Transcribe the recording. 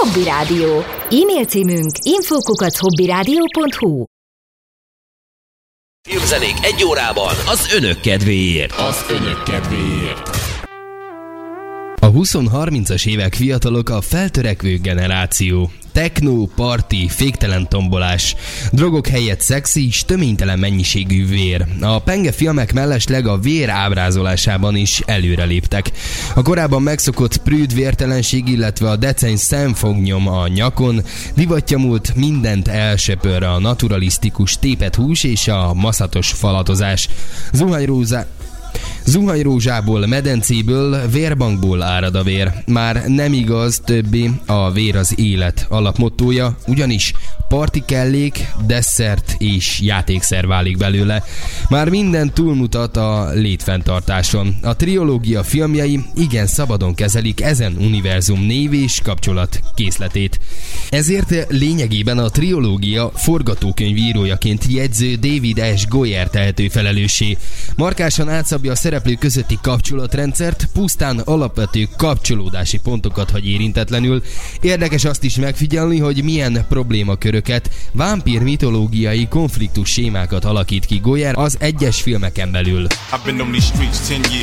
Hobby Rádió. E-mail címünk info@hobbyradio.hu. Filmzenék egy órában az önök kedvéért. A 20-30-as évek fiatalok a feltörekvő generáció. Techno, party, féktelen tombolás, drogok helyett szexi és töménytelen mennyiségű vér. A penge filmek mellesleg a vér ábrázolásában is előreléptek. A korábban megszokott prűd vértelenség, illetve a decens szemfognyom a nyakon divatja múlt, mindent elsöpör a naturalisztikus tépet hús és a maszatos falatozás. Zuhanyrózsából, medencéből, vérbankból árad a vér. Már nem igaz többé, a vér az élet alapmottója, ugyanis parti kellék, desszert és játékszer válik belőle. Már minden túlmutat a létfenntartáson. A trilógia filmjei igen szabadon kezelik ezen univerzum név és kapcsolat készletét. Ezért lényegében a trilógia forgatókönyvírójaként jegyző David S. Goyer tehető felelőssé. Markásan átszabja a szereplők közötti kapcsolatrendszert, pusztán alapvető kapcsolódási pontokat hagy érintetlenül. Érdekes azt is megfigyelni, hogy milyen problémaköröket, vámpír mitológiai konfliktus sémákat alakít ki Goyer az egyes filmeken belül.